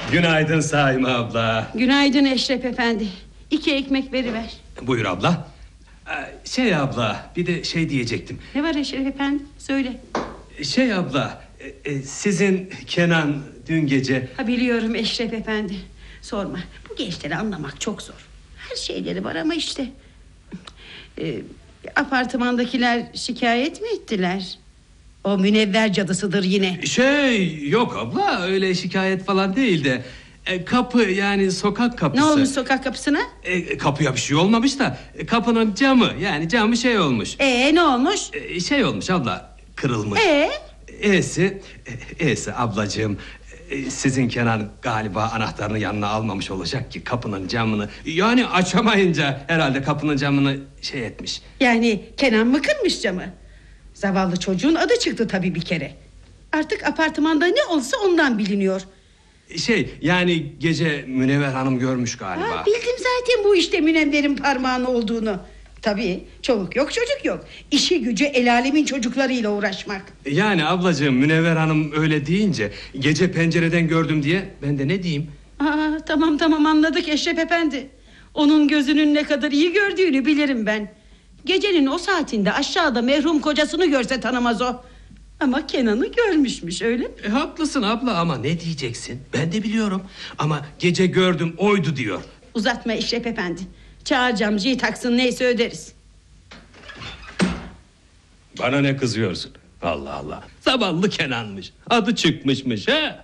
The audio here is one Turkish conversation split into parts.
Günaydın Saime abla. Günaydın Eşref Efendi. 2 ekmek veriver. Buyur abla. Abla, bir de diyecektim. Ne var Eşref Efendi? Söyle. Abla, sizin Kenan dün gece... Biliyorum Eşref Efendi. Sorma, bu gençleri anlamak çok zor. Her şeyleri var ama işte... apartmandakiler şikayet mi ettiler? O münevver cadısıdır yine. Yok abla, öyle şikayet falan değil de... kapı, yani sokak kapısı... Ne olmuş sokak kapısına? Kapıya bir şey olmamış da... kapının camı, yani camı olmuş. Ne olmuş? Olmuş abla, kırılmış. E'si ablacığım... sizin Kenan galiba anahtarını yanına almamış olacak ki kapının camını... Yani açamayınca herhalde kapının camını etmiş. Yani Kenan mı kırmış camı? Zavallı çocuğun adı çıktı tabii bir kere. Artık apartmanda ne olsa ondan biliniyor. Yani gece Münevver Hanım görmüş galiba. Bildim zaten bu işte Münevver'in parmağını olduğunu. Tabii çoluk yok çocuk yok. İşi gücü el alemin çocuklarıyla uğraşmak. Yani ablacığım, Münevver Hanım öyle deyince... gece pencereden gördüm diye ben de ne diyeyim? Tamam anladık Eşref Efendi. Onun gözünün ne kadar iyi gördüğünü bilirim ben. Gecenin o saatinde aşağıda merhum kocasını görse tanımaz o. Ama Kenan'ı görmüşmüş, öyle mi? Haklısın abla, ama ne diyeceksin? Ben de biliyorum. Ama gece gördüm, oydu diyor. Uzatma Eşref Efendi. Çağır camcıyı taksın, neyse öderiz. Bana ne kızıyorsun? Allah Allah. Zavallı Kenan'mış. Adı çıkmışmış ha.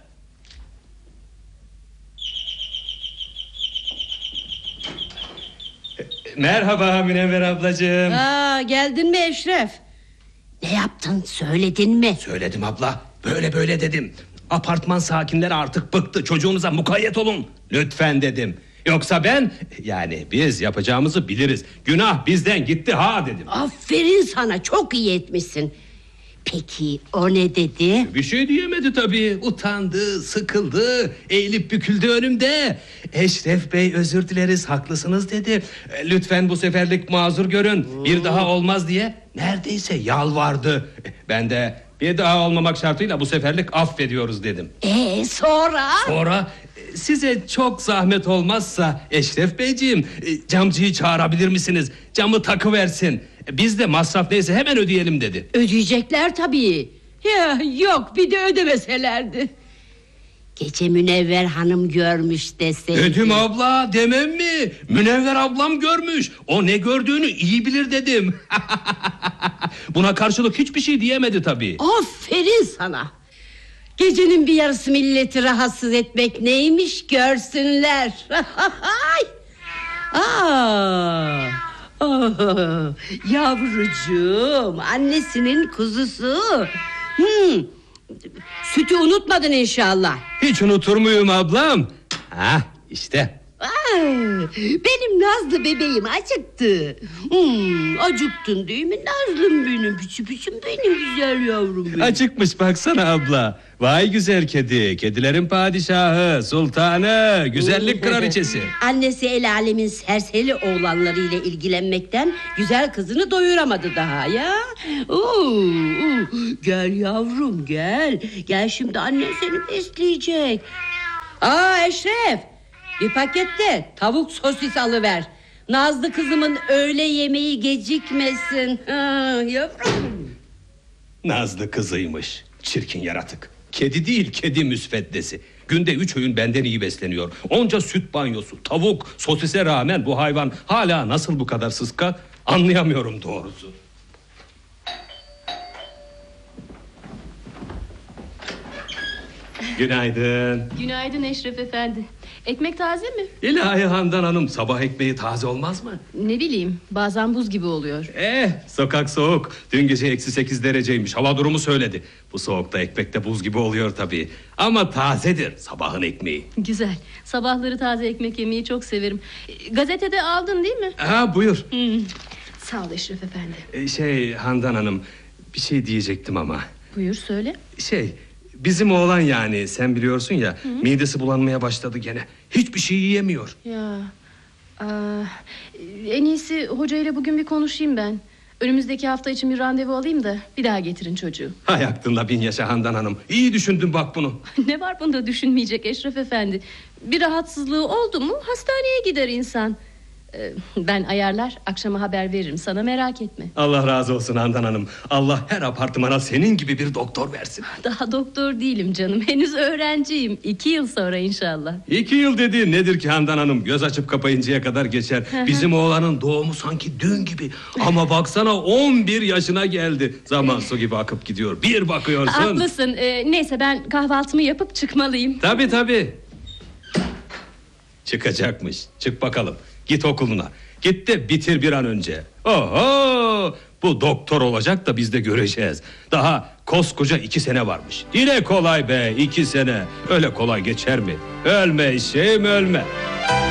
Merhaba Münevver ablacığım. Geldin mi Eşref? Ne yaptın, söyledin mi? Söyledim abla, böyle dedim. Apartman sakinleri artık bıktı, çocuğunuza mukayyet olun lütfen dedim. Yoksa yani biz yapacağımızı biliriz. Günah bizden gitti dedim. Aferin sana, çok iyi etmişsin. Peki o ne dedi? Bir şey diyemedi tabii. Utandı, sıkıldı, eğilip büküldü önümde. Eşref Bey, özür dileriz, haklısınız dedi. Lütfen bu seferlik mazur görün, bir daha olmaz diye neredeyse yalvardı. Ben de bir daha olmamak şartıyla bu seferlik affediyoruz dedim. Sonra? Sonra size çok zahmet olmazsa Eşref Beyciğim, camcıyı çağırabilir misiniz? Camı takıversin. Biz de masraf neyse hemen ödeyelim dedi. Ödeyecekler tabii. Ya yok, bir de ödemeselerdi. Gece Münevver Hanım görmüş deseydi. Dedim abla, demem mi? Münevver ablam görmüş. O ne gördüğünü iyi bilir dedim. Buna karşılık hiçbir şey diyemedi tabii. Aferin sana. Gecenin bir yarısı milleti rahatsız etmek neymiş görsünler. Yavrucuğum, annesinin kuzusu. Sütü unutmadın inşallah. Hiç unutur muyum ablam? İşte. Benim Nazlı bebeğim acıktı. Acıktın değil mi Nazlım benim, püçüm benim güzel yavrum benim. Acıkmış baksana abla. Vay güzel kedi, kedilerin padişahı, sultanı, güzellik kraliçesi. Annesi el alemin serseri oğlanlarıyla ilgilenmekten güzel kızını doyuramadı daha ya. Gel yavrum gel. Gel şimdi annen seni besleyecek. Eşref, bir pakette tavuk sosis alıver. Nazlı kızımın öğle yemeği gecikmesin. Yavrum. Nazlı kızıymış. Çirkin yaratık. Kedi değil, kedi müsveddesi. Günde 3 öğün benden iyi besleniyor. Onca süt banyosu, tavuk, sosise rağmen bu hayvan hala nasıl bu kadar sıska anlayamıyorum doğrusu. Günaydın. Günaydın Eşref Efendi. Ekmek taze mi? İlahi Handan Hanım, sabah ekmeği taze olmaz mı? Ne bileyim, bazen buz gibi oluyor. Sokak soğuk. Dün gece -8 dereceymiş, hava durumu söyledi. Bu soğukta ekmek de buz gibi oluyor tabii. Ama tazedir sabahın ekmeği. Güzel, sabahları taze ekmek yemeyi çok severim. Gazetede aldın değil mi? Buyur. Sağ ol Eşref Efendi. Handan Hanım, bir şey diyecektim ama. Buyur söyle. Bizim oğlan, yani sen biliyorsun ya, midesi bulanmaya başladı gene. Hiçbir şey yiyemiyor. Ya en iyisi hocayla bugün bir konuşayım ben. Önümüzdeki hafta için bir randevu alayım da bir daha getirin çocuğu. Hay aklında bin yaşa Handan Hanım. İyi düşündün bak bunu. Ne var bunda düşünmeyecek Eşref Efendi? Bir rahatsızlığı oldu mu hastaneye gider insan. Ben ayarlar, akşama haber veririm sana, merak etme. Allah razı olsun Handan Hanım. Allah her apartmana senin gibi bir doktor versin. Daha doktor değilim canım, henüz öğrenciyim. 2 yıl sonra inşallah. 2 yıl dediğin nedir ki Handan Hanım? Göz açıp kapayıncaya kadar geçer. Bizim oğlanın doğumu sanki dün gibi. Ama baksana 11 yaşına geldi. Zaman su gibi akıp gidiyor. Bir bakıyorsun. Haklısın. Neyse ben kahvaltımı yapıp çıkmalıyım. Tabii. Çıkacakmış. Çık bakalım. Git okuluna. Git de bitir bir an önce. Oho! Bu doktor olacak da biz de göreceğiz. Daha koskoca 2 sene varmış. Yine kolay be, 2 sene. Öyle kolay geçer mi? Ölme eşeğim, ölme.